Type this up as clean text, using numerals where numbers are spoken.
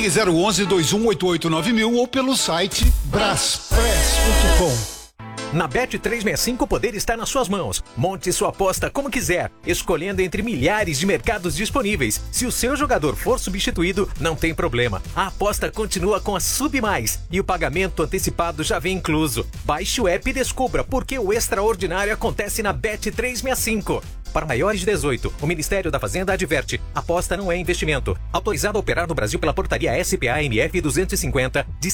Ligue 011 2188 9000 ou pelo site braspress.com. Na Bet365 o poder está nas suas mãos. Monte sua aposta como quiser, escolhendo entre milhares de mercados disponíveis. Se o seu jogador for substituído, não tem problema. A aposta continua com a Sub Mais e o pagamento antecipado já vem incluso. Baixe o app e descubra por que o extraordinário acontece na Bet365. Para maiores de 18, o Ministério da Fazenda adverte: aposta não é investimento. Autorizado a operar no Brasil pela portaria SPA-MF 250,